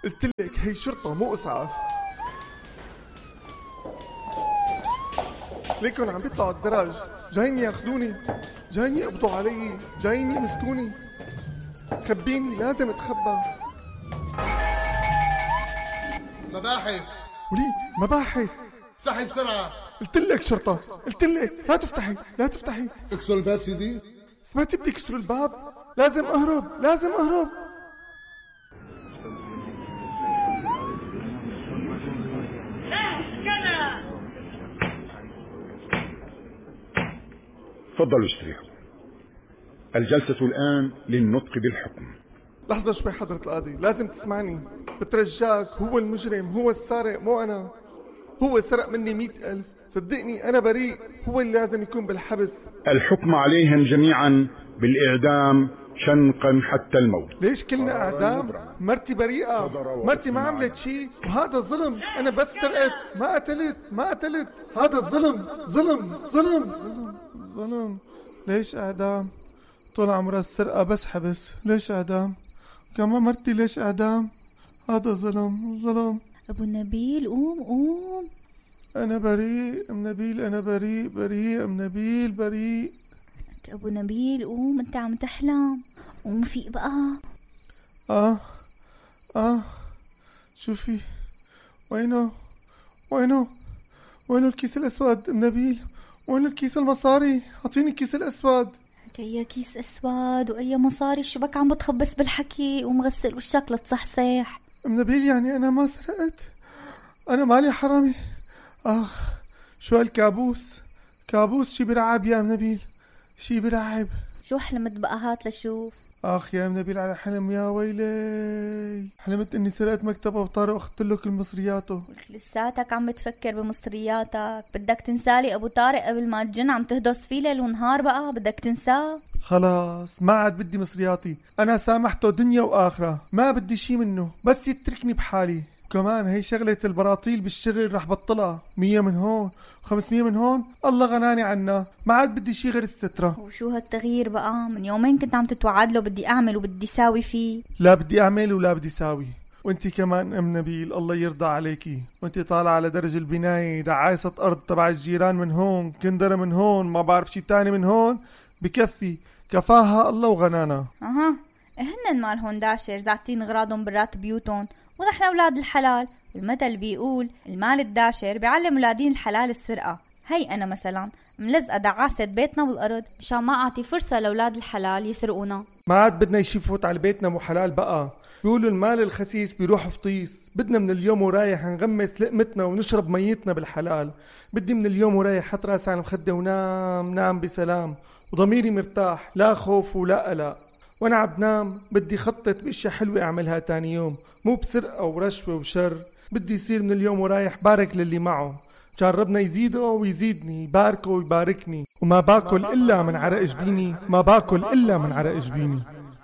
قلت لك هي شرطة مو إسعاف. ليكن عم بيطلعوا الدرج، جايين ياخدوني، جايين يقبضوا علي، جايين يمسكوني. خبيني، لازم اتخبى. مباحث ولي مباحث. افتحي بسرعة. قلت لك شرطة، قلت لك لا تفتحي لا تفتحي. اكسر الباب سيدي. سمعتي بدي يكسروا الباب؟ لازم اهرب لازم اهرب. تفضلوا استريحوا. الجلسة الآن للنطق بالحكم. لحظة شوي حضرة القاضي، لازم تسمعني. بترجاك، هو المجرم، هو السارق مو أنا. هو سرق مني 100,000. صدقني أنا بريء، هو اللي لازم يكون بالحبس. الحكم عليهم جميعا بالإعدام شنقا حتى الموت. ليش كلنا إعدام؟ مرتي بريئة، مرتي ما عملت شيء، وهذا ظلم. أنا بس سرقت، ما قتلت. هذا ظلم ظلم ظلم ظلم. ليش إعدام؟ طول عمرها السرقة بس حبس، ليش إعدام؟ كمان مرتي ليش إعدام؟ هذا ظلم ظلم. أبو نبيل قوم. أنا بريء أم نبيل، أنا بريء أم نبيل بريء. أبو نبيل قوم، أنت عم تحلم. قوم فيق بقى. شوفي وينه الكيس الأسود أم نبيل؟ وين الكيس المصاري؟ أعطيني الكيس الأسود. أي كيس أسود وأي مصاري؟ شو بك عم بتخبص بالحكي؟ ومغسل وشك لتصحصح. أم نبيل يعني أنا ما سرقت، أنا مالي حرامي. شو هالكابوس؟ كابوس شي برعب يا أم نبيل، شي برعب. شو حلمت بقى؟ هات لشوف. يا أم نبيل على حلم، يا ويلي. حلمت إني سرقت مكتب أبو طارق وأخذت له كل مصرياته. لساتك عم تفكر بمصرياتك؟ بدك تنسالي أبو طارق قبل ما الجن عم تهدس فيه ليل ونهار؟ بقى بدك تنساه؟ خلاص ما عاد بدي مصرياتي، أنا سامحته دنيا وآخرة، ما بدي شي منه، بس يتركني بحالي. كمان هي شغلة البراطيل بالشغل رح بطلها، 100 من هون و500 من هون، الله غناني عنا. ما عاد بدي شي غير السترة. وشو هالتغيير بقى؟ من يومين كنت عم تتوعد له بدي أعمل وبدي ساوي فيه. لا بدي أعمل ولا بدي ساوي. وانتي كمان أم نبيل الله يرضى عليكي، وانتي طالعة على درج البناية دعايسة أرض تبع الجيران من هون، كندرة من هون، ما بعرف شي تاني من هون، بكفي كفاها الله وغنانا. هن مال هون داشر زعتين غراضهم برات بيوتهم، ونحن أولاد الحلال. والمثل بيقول المال الداشر بيعلم أولادين الحلال السرقة. هي أنا مثلا ملزقة دعاسة بيتنا بالأرض مشان ما أعطي فرصة لأولاد الحلال يسرقونا. ما عاد بدنا يشي فوت على بيتنا مو حلال بقى. بيقولوا المال الخسيس بيروح فطيس. بدنا من اليوم ورايح نغمس لقمتنا ونشرب ميتنا بالحلال. بدي من اليوم ورايح حط راسي على المخدة ونام نام بسلام وضميري مرتاح، لا خوف ولا قلق. وانا عم بنام بدي خطط باشياء حلوة اعملها تاني يوم، مو بسرقة ورشوة وشر. بدي يصير من اليوم ورايح بارك للي معه، كان ربنا يزيده ويزيدني، يباركه ويباركني. وما باكل الا من عرق جبيني، ما باكل الا من عرق جبيني.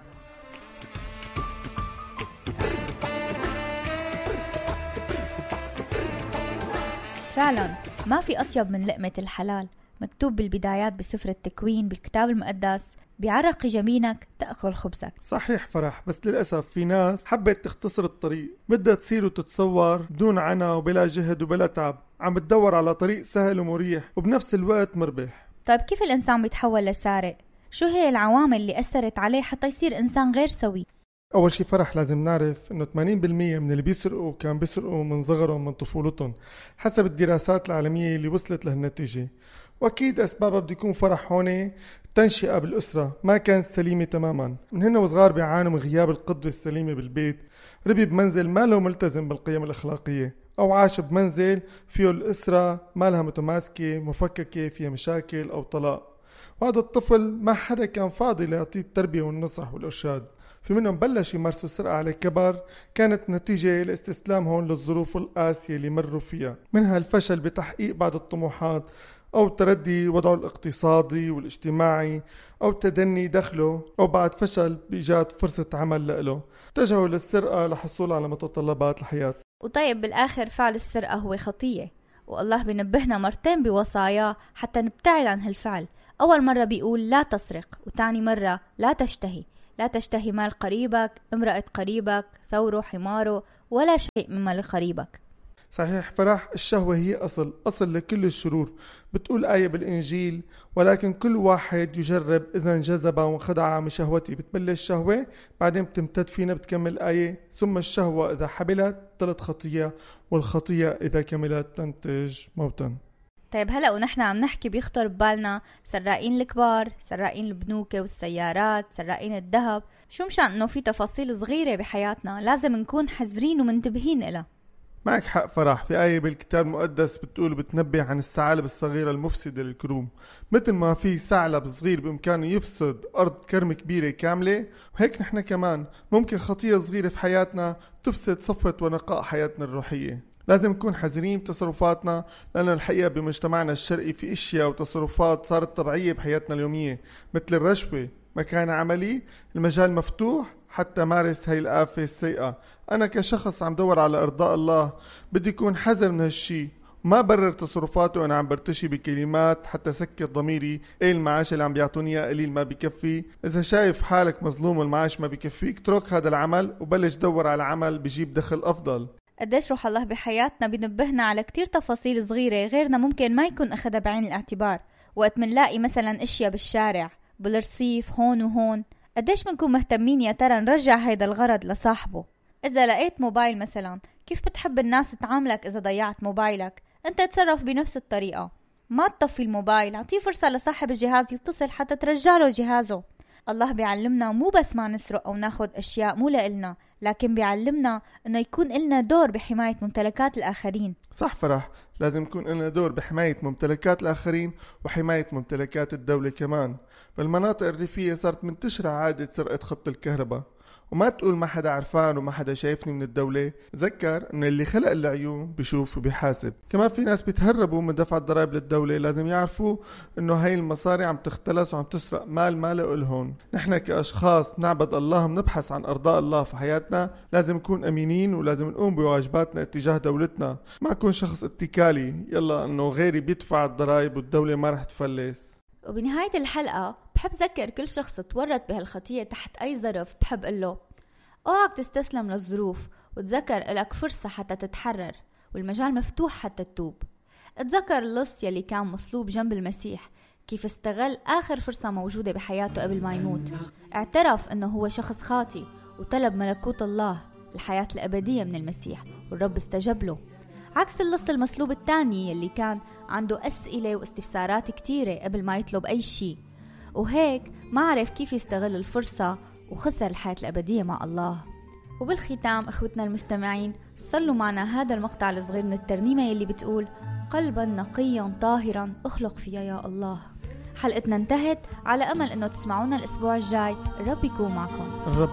فعلا ما في أطيب من لقمة الحلال. مكتوب بالبدايات بسفر التكوين بالكتاب المقدس بعرق جمينك تأكل خبزك. صحيح فرح، بس للأسف في ناس حبت تختصر الطريق، بدها تصير وتتصور بدون عنا وبلا جهد وبلا تعب، عم بتدور على طريق سهل ومريح وبنفس الوقت مربح. طيب كيف الإنسان بيتحول لسارق؟ شو هي العوامل اللي أثرت عليه حتى يصير إنسان غير سوي؟ أول شي فرح لازم نعرف إنه 80% من اللي بيسرقوا كان بيسرقوا من صغرهم من طفولتهم حسب الدراسات العالمية اللي وصلت لهالنتيجة. وأكيد أسبابها بده يكون فرح هون التنشئة بالأسرة ما كانت سليمة تماما. من هنا وصغار بيعانوا من غياب القدوة السليمة بالبيت، ربي بمنزل ما له ملتزم بالقيم الأخلاقية، أو عاش بمنزل فيه الأسرة ما لها متماسكة مفككة فيها مشاكل أو طلاق، وهذا الطفل ما حدا كان فاضي ليعطيه التربية والنصح والإرشاد. في منهم بلش يمارسوا السرقة على كبر، كانت نتيجة لاستسلامهم للظروف القاسية اللي مروا فيها، منها الفشل بتحقيق بعض الطموحات، أو تردي وضعه الاقتصادي والاجتماعي، أو تدني دخله، أو بعد فشل بإيجاد فرصة عمل له، اتجهوا للسرقة لحصول على متطلبات الحياة. وطيب بالآخر فعل السرقة هو خطية، والله بنبهنا مرتين بوصاياه حتى نبتعد عن هالفعل. أول مرة بيقول لا تسرق، وتاني مرة لا تشتهي، لا تشتهي مال قريبك، امرأة قريبك، ثوره، حماره، ولا شيء مما لقريبك. صحيح فرح، الشهوة هي أصل لكل الشرور. بتقول آية بالإنجيل: ولكن كل واحد يجرب إذا انجذب وانخدع من شهوته. بتبلش الشهوة، بعدين بتمتد فينا، بتكمل آية: ثم الشهوة إذا حبلت تلد خطية، والخطية إذا كملت تنتج موتا. طيب هلأ ونحن عم نحكي بيخطر ببالنا سراقين الكبار، سراقين البنوك والسيارات، سراقين الذهب. شو مشان انه في تفاصيل صغيرة بحياتنا لازم نكون حذرين ومنتبهين إلها. معك حق فرح، في آية بالكتاب المقدس بتقول بتنبه عن الثعالب الصغيرة المفسدة للكروم. مثل ما في ثعلب صغير بإمكانه يفسد أرض كرم كبيرة كاملة، وهيك نحن كمان ممكن خطية صغيرة في حياتنا تفسد صفوة ونقاء حياتنا الروحية. لازم نكون حذرين بتصرفاتنا، لأن الحقيقة بمجتمعنا الشرقي في اشياء وتصرفات صارت طبيعية بحياتنا اليومية، مثل الرشوة. مكان عملي المجال مفتوح حتى مارس هاي الآفة السيئة. أنا كشخص عم دور على إرضاء الله بدي يكون حذر من هالشي، وما برر تصرفاته وأنا عم برتشي بكلمات حتى سكر ضميري. إيه المعاش اللي عم بيعطوني قليل ما بيكفي؟ إذا شايف حالك مظلوم والمعاش ما بيكفيك، اترك هذا العمل وبلش دور على عمل بيجيب دخل أفضل. قديش روح الله بحياتنا بينبهنا على كتير تفاصيل صغيرة غيرنا ممكن ما يكون أخذها بعين الاعتبار. وقت منلاقي مثلا اشياء بالشارع، بالرصيف، هون وهون، قديش منكون مهتمين يا ترى نرجع هيدا الغرض لصاحبه. إذا لقيت موبايل مثلا، كيف بتحب الناس تعاملك إذا ضيعت موبايلك؟ أنت تصرف بنفس الطريقة، ما تطفي الموبايل، اعطيه فرصة لصاحب الجهاز يتصل حتى ترجعله جهازه. الله بيعلمنا مو بس ما نسرق أو ناخد أشياء مو لإلنا، لكن بيعلمنا إنه يكون إلنا دور بحماية ممتلكات الآخرين. صح فرح، لازم يكون لنا دور بحماية ممتلكات الآخرين وحماية ممتلكات الدولة كمان. بالمناطق الريفية صارت منتشرة عادة سرقة خط الكهرباء، وما تقول ما حدا عرفان وما حدا شايفني من الدولة. ذكر ان اللي خلق العيون بيشوف وبيحاسب. كمان في ناس بيتهربوا من دفع الضرائب للدولة، لازم يعرفوا انه هاي المصاري عم تختلس وعم تسرق مال ما له إلهن. نحن كأشخاص نعبد الله بنبحث عن ارضاء الله في حياتنا، لازم نكون امينين ولازم نقوم بواجباتنا اتجاه دولتنا. ما اكون شخص اتكالي يلا انه غيري بيدفع الضرائب والدولة ما رح تفلس. وبنهاية الحلقة بحب ذكر كل شخص تورط بهالخطية تحت أي ظرف، بحب قله اوعك تستسلم للظروف، وتذكر إلك فرصة حتى تتحرر، والمجال مفتوح حتى تتوب. اتذكر لص يلي كان مصلوب جنب المسيح، كيف استغل آخر فرصة موجودة بحياته قبل ما يموت. اعترف انه هو شخص خاطي وطلب ملكوت الله، الحياة الأبدية من المسيح، والرب استجاب له. عكس اللص المصلوب الثاني يلي كان عنده أسئلة واستفسارات كتيرة قبل ما يطلب أي شيء، وهيك ما عرف كيف يستغل الفرصة وخسر الحياة الأبدية مع الله. وبالختام أخوتنا المستمعين، صلوا معنا هذا المقطع الصغير من الترنيمة يلي بتقول: قلبا نقيا طاهرا اخلق فيا يا الله. حلقتنا انتهت، على أمل أنه تسمعونا الأسبوع الجاي. الرب يكون معكم.